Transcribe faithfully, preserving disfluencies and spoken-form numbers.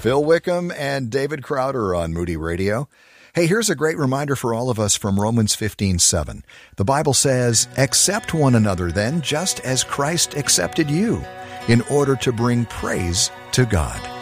Bill Wickham and David Crowder on Moody Radio. Hey, here's a great reminder for all of us from Romans fifteen seven. The Bible says, "Accept one another then, just as Christ accepted you, in order to bring praise to God."